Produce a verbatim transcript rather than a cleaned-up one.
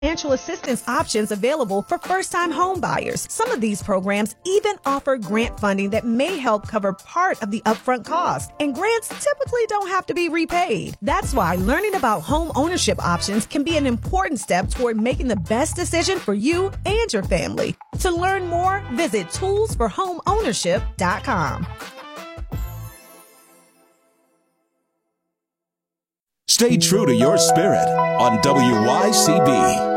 Financial assistance options available for first-time home buyers. Some of these programs even offer grant funding that may help cover part of the upfront cost, and grants typically don't have to be repaid. That's why learning about home ownership options can be an important step toward making the best decision for you and your family. To learn more, visit tools for home ownership dot com. Stay true to your spirit on W Y C B.